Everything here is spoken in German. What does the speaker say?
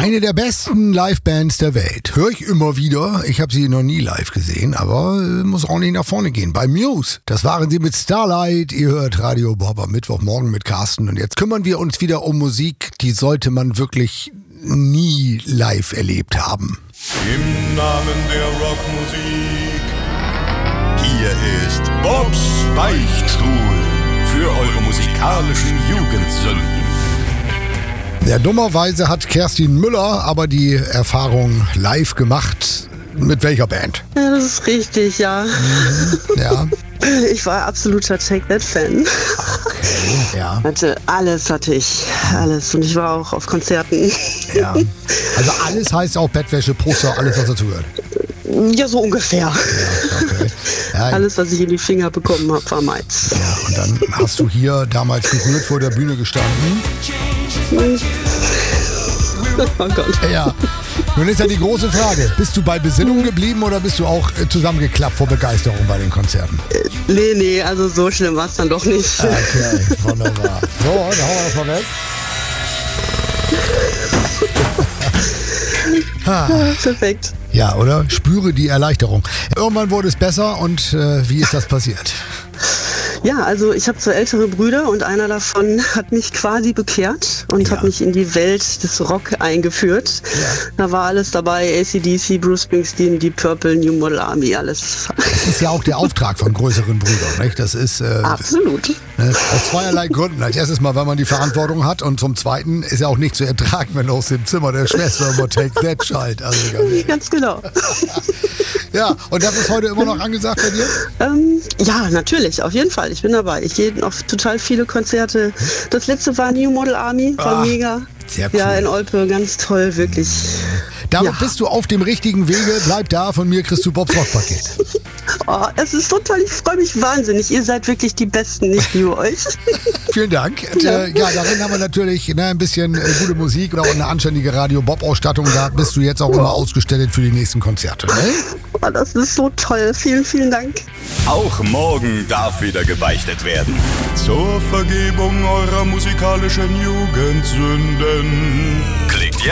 Eine der besten Livebands der Welt. Höre ich immer wieder. Ich habe sie noch nie live gesehen, aber muss auch nicht nach vorne gehen. Bei Muse, das waren sie mit Starlight. Ihr hört Radio Bob am Mittwochmorgen mit Carsten. Und jetzt kümmern wir uns wieder um Musik, die sollte man wirklich nie live erlebt haben. Im Namen der Rockmusik, hier ist Bobs Beichtstuhl für eure musikalischen Jugendsünden. Ja, dummerweise hat Kerstin Müller aber die Erfahrung live gemacht. Mit welcher Band? Ja, das ist richtig, ja. Ja. Ich war absoluter Take That-Fan. Okay, ja. Hatte ich. Alles. Und ich war auch auf Konzerten. Ja. Also alles heißt auch Bettwäsche, Poster, alles, was dazugehört. Ja, so ungefähr. Ja, okay. Ja, alles, was ich in die Finger bekommen habe, war meins. ja, und dann hast du hier damals gerührt vor der Bühne gestanden. Oh Gott. Ja. Nun ist ja die große Frage, bist du bei Besinnung geblieben oder bist du auch zusammengeklappt vor Begeisterung bei den Konzerten? Nee, also so schlimm war es dann doch nicht. Okay, wunderbar. So, dann hauen wir das mal weg. Perfekt. Ja, oder? Spüre die Erleichterung. Irgendwann wurde es besser und wie ist das passiert? Ja, also ich habe 2 ältere Brüder und einer davon hat mich quasi bekehrt und hat mich in die Welt des Rock eingeführt. Ja. Da war alles dabei, AC/DC, Bruce Springsteen, Deep Purple, New Model Army, alles. Das ist ja auch der Auftrag von größeren Brüdern, nicht? Das ist Absolut. aus zweierlei Gründen. Als erstes mal, weil man die Verantwortung hat und zum Zweiten ist ja auch nicht zu ertragen, wenn aus dem Zimmer der Schwester immer Take That schallt. Also Ganz genau. ja, und das ist heute immer noch angesagt bei dir? Ja, natürlich, auf jeden Fall. Ich bin dabei. Ich gehe auf total viele Konzerte. Das letzte war New Model Army, war mega. Sehr cool. Ja, in Olpe, ganz toll, wirklich. Damit bist du auf dem richtigen Wege. Bleib da, von mir kriegst du Bobs Rockpaket. Oh, es ist so toll, ich freue mich wahnsinnig. Ihr seid wirklich die Besten, nicht nur euch. Vielen Dank. Ja, darin haben wir natürlich ein bisschen gute Musik und auch eine anständige Radio-Bob-Ausstattung. Da bist du jetzt auch immer ausgestellt für die nächsten Konzerte. Ne? Oh, das ist so toll. Vielen, vielen Dank. Auch morgen darf wieder gebeichtet werden. Zur Vergebung eurer musikalischen Jugendsünden. Klickt